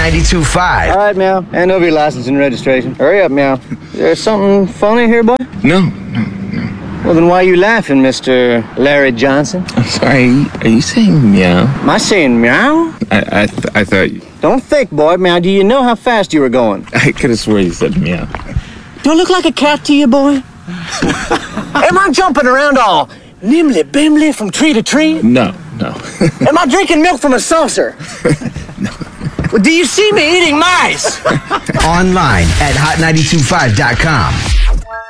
92.5. All right, Meow. Hand over your license and registration. Hurry up, Meow. Is there something funny here, boy? No. Well, then why are you laughing, Mr. Larry Johnson? I'm sorry. Are you saying meow? Am I saying meow? I thought you... Don't think, boy. Meow, do you know how fast you were going? I could have swore you said meow. Do I look like a cat to you, boy? Am I jumping around all nimbly-bimbly from tree to tree? No. Am I drinking milk from a saucer? No. Well, do you see me eating mice? Online at hot925.com.